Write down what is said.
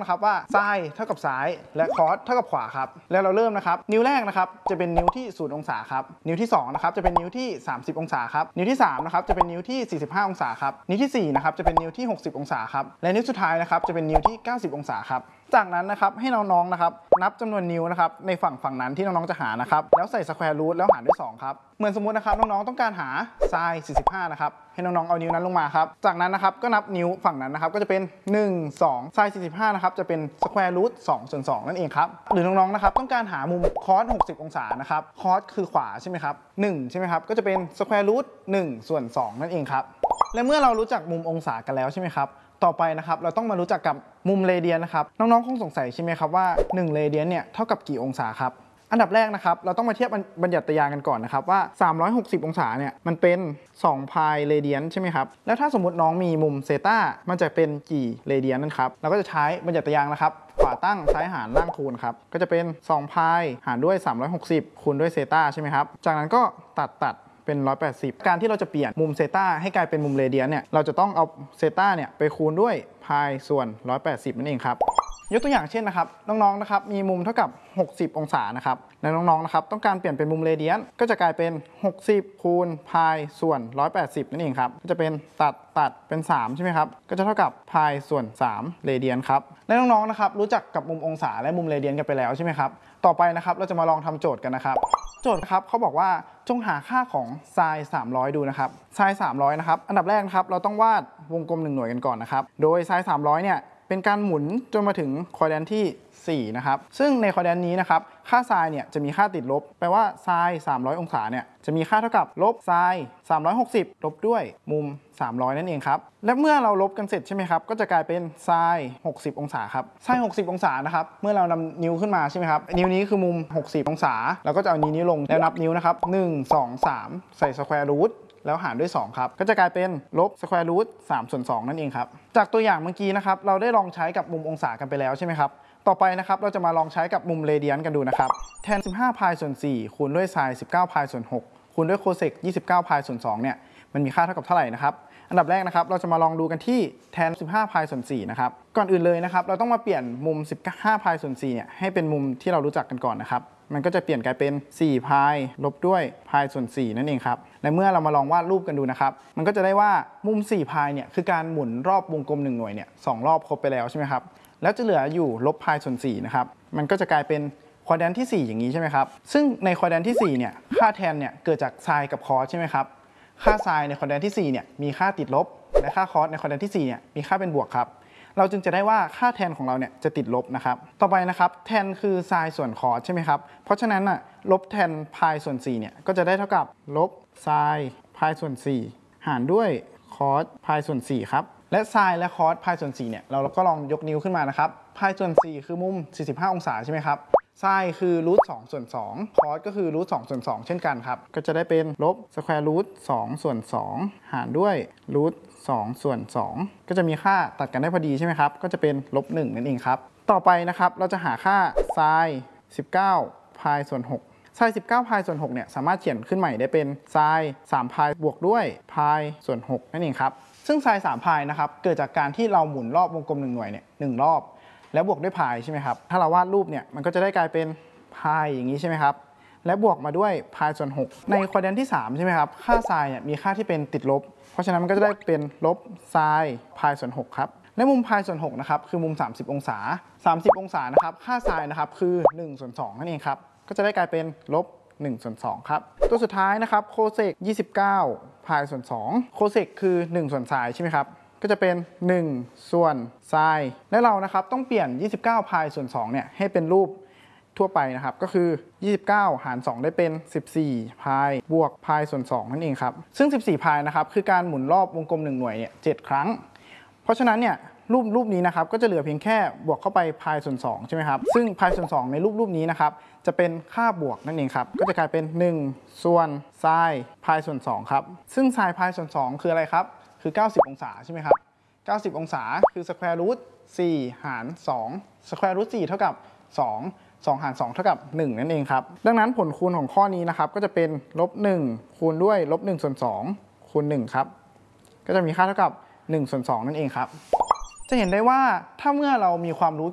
นะครับว่าซ้ายเท่ากับซ้ายและคอสเท่ากับขวาครับแล้วเราเริ่มนะครับนิ้วแรกนะครับจะเป็นนิ้วที่0 องศาครับนิ้วที่2นะครับจะเป็นนิ้วที่30 องศาครับนิ้วที่3นะครับจะเป็นนิ้วที่45 องศาครับนิ้วที่4นะครับจะเป็นนิ้วที่60 องศาครับและนิ้วสุดท้ายนะครับจะเป็นนิ้วที่90 องศาครับจากนั้นนะครับให้น้องๆนะครับนับจำนวนนิ้วนะครับในฝั่งนั้นที่น้องๆจะหานะครับแล้วใส่สแควร์รูทแล้วหารด้วย2ครับเหมือนสมมุตินะครับน้องๆต้องการหาไซน์45นะครับให้น้องๆเอานิ้วนั้นลงมาครับจากนั้นนะครับก็นับนิ้วฝั่งนั้นนะครับก็จะเป็น1 2ไซน์45นะครับจะเป็นสแควร์รูท2 ส่วน 2นั่นเองครับหรือน้องๆนะครับต้องการหามุมคอส60 องศานะครับคอสคือขวาใช่ไหมครับ1ใช่ไหมครับก็จะเป็นสแควร์รูท1 ส่วน 2นั่นเองครับและเมื่อเรารู้จักมุมองศากันแล้วใช่ไหมครับต่อไปนะครับเราต้องมารู้จักกับมุมเรเดียนนะครับน้องๆคงสงสัยใช่ไหมครับว่า1เรเดียนเนี่ยเท่ากับกี่องศาครับอันดับแรกนะครับเราต้องมาเทียบบัญญัติยากันก่อนนะครับว่า360 องศาเนี่ยมันเป็น2 พายเรเดียนใช่ไหมครับแล้วถ้าสมมติน้องมีมุมเซต้ามันจะเป็นกี่เรเดียนนั่นครับเราก็จะใช้บัญญัติยานะครับขวาตั้งซ้ายหารล่างคูณครับก็จะเป็น2 พายหารด้วย360คูณด้วยเซต้าใช่ไหมครับจากนั้นก็ตัดเป็น180การที่เราจะเปลี่ยนมุมเซต้าให้กลายเป็นมุมเรเดียนเนี่ยเราจะต้องเอาเซต้าเนี่ยไปคูณด้วยพายส่วน180นั่นเองครับยกตัวอย่างเช่นนะครับน้องๆนะครับมีมุมเท่ากับ60 องศานะครับและน้องๆนะครับต้องการเปลี่ยนเป็นมุมเรเดียนก็จะกลายเป็น60คูณพายส่วน180นั่นเองครับก็จะเป็นตัดเป็น3ใช่ไหมครับก็จะเท่ากับพายส่วน3เรเดียนครับและน้องๆนะครับรู้จักกับมุมองศาและมุมเรเดียนกันไปแล้วใช่ไหมครับต่อไปนะครับเราจะมาลองทำโจทย์กันนะครับโจทย์ครับเขาบอกว่าจงหาค่าของไซน์300ดูนะครับไซน์300นะครับอันดับแรกนะครับเราต้องวาดวงกลม1 หน่วยกันก่อนนะครับโดยไซน์300เนี่ยเป็นการหมุนจนมาถึงควอแดรนต์ที่4นะครับซึ่งในควอแดรนต์นี้นะครับค่าไซน์เนี่ยจะมีค่าติดลบแปลว่าไซน์300 องศาเนี่ยจะมีค่าเท่ากับลบไซน์360ลบด้วยมุม300นั่นเองครับและเมื่อเราลบกันเสร็จใช่ไหมครับก็จะกลายเป็นไซน์60 องศาครับไซน์60 องศานะครับเมื่อเรานำนิ้วขึ้นมาใช่ไหมครับนิ้วนี้คือมุม60 องศาเราก็จะเอานิ้วลงแล้วนับนิ้วนะครับ1 2 3ใส่สแควร์รูทแล้วหารด้วย2ครับก็จะกลายเป็นลบสแควร์รูท3 ส่วน 2นั่นเองครับจากตัวอย่างเมื่อกี้นะครับเราได้ลองใช้กับมุมองศากันไปแล้วใช่ไหมครับต่อไปนะครับเราจะมาลองใช้กับมุมเรเดียนกันดูนะครับแทน15 พายส่วน 4คูณด้วยไซน์19 พายส่วน 6คูณด้วยโคเซก29 พายส่วน 2เนี่ยมันมีค่าเท่ากับเท่าไหร่นะครับอันดับแรกนะครับเราจะมาลองดูกันที่แทน15 พายส่วน 4นะครับก่อนอื่นเลยนะครับเราต้องมาเปลี่ยนมุม15 พายส่วน 4เนี่ยให้เป็นมุมที่เรารู้จักกันก่อนนะครับมันก็จะเปลี่ยนกลายเป็น4 พายลบด้วยพายส่วน 4นั่นเองครับและเมื่อเรามาลองวาดรูปกันดูนะครับมันก็จะได้ว่ามุม4 พายเนี่ยคือการหมุนรอบวงกลม1 หน่วยเนี่ย2 รอบครบไปแล้วใช่ไหมครับแล้วจะเหลืออยู่ลบพายส่วน4นะครับมันก็จะกลายเป็นควอแดรนต์ที่4อย่างนี้ใช่ไหมครับซึ่งในควอแดรนต์ที่4เนี่ยค่าแทนเนี่ยเกิดจากไซน์กับคอสใช่ไหมครับค่าไซน์ในควอแดรนต์ที่4เนี่ยมีค่าติดลบและค่าคอสในควอแดรนต์ที่4เนี่ยมีค่าเป็นบวกครับเราจึงจะได้ว่าค่าแทนของเราเนี่ยจะติดลบนะครับต่อไปนะครับแทนคือไซน์ส่วนคอสใช่ไหมครับเพราะฉะนั้นน่ะลบแทนพายส่วน4เนี่ยก็จะได้เท่ากับลบไซน์พายส่วน4หารด้วยคอสพายส่วน4ครับและไซน์และคอสพายส่วน4เนี่ยเราก็ลองยกนิ้วขึ้นมานะครับพายส่วน4คือมุม45 องศาใช่ไหมครับไซน์คือรูท2 ส่วน 2คอสก็คือรูท2 ส่วน 2เช่นกันครับก็จะได้เป็นลบสแควร์รูท2 ส่วน 2หารด้วยรูท2 ส่วน 2ก็จะมีค่าตัดกันได้พอดีใช่ไหมครับก็จะเป็นลบ1นั่นเองครับต่อไปนะครับเราจะหาค่าไซน์19 พายส่วน 6ไซน์19 พายส่วน 6เนี่ยสามารถเขียนขึ้นใหม่ได้เป็นไซน์3 พายบวกด้วยพายส่วน 6นั่นเองครับซึ่งไซน์3 พายนะครับเกิดจากการที่เราหมุนรอบวงกลม1 หน่วยเนี่ย1 รอบแล้วบวกด้วยพายใช่ไหมครับถ้าเราวาดรูปเนี่ยมันก็จะได้กลายเป็นพายอย่างนี้ใช่ไหมครับและบวกมาด้วยพายส่วน 6ในควอแดรนต์ที่3ใช่ไหมครับค่าไซน์เนี่ยมีค่าที่เป็นติดลบเพราะฉะนั้นมันก็จะได้เป็นลบไซน์พายส่วน 6ครับและมุมพายส่วน 6นะครับคือมุม30 องศา30 องศานะครับค่าไซน์นะครับคือ1 ส่วน 2นั่นเองครับก็จะได้กลายเป็นลบ1 ส่วน 2ครับตัวสุดท้ายนะครับโคเซก29 พายส่วน 2โคเซกคือ1 ส่วนไซน์ใช่ไหมครับก็จะเป็น1 ส่วนไซน์และเรานะครับต้องเปลี่ยน29 พายส่วน 2เนี่ยให้เป็นรูปทั่วไปนะครับก็คือ29หาร2ได้เป็น14 พายบวกพายส่วน 2นั่นเองครับซึ่ง14 พายนะครับคือการหมุนรอบวงกลม1 หน่วยเนี่ย7 ครั้งเพราะฉะนั้นเนี่ยรูปนี้นะครับก็จะเหลือเพียงแค่บวกเข้าไปพายส่วน2ใช่ไหมครับซึ่งพายส่วน2ในรูปนี้นะครับจะเป็นค่าบวกนั่นเองครับก็จะกลายเป็น1 ส่วนไซน์พายส่วน 2ครับซึ่งไซน์พายส่วน 2คืออะไรครับคือ90 องศาใช่ไหมครับ90 องศาคือสแควร์รูท4หาร2สแควร์รูท4เท่ากับ2หาร2เท่ากับ1นั่นเองครับดังนั้นผลคูณของข้อนี้นะครับก็จะเป็นลบ1คูณด้วยลบ1 ส่วน 2คูณ1ครับก็จะมีค่าเท่ากับ1 ส่วน 2นั่นเองครับจะเห็นได้ว่าถ้าเมื่อเรามีความรู้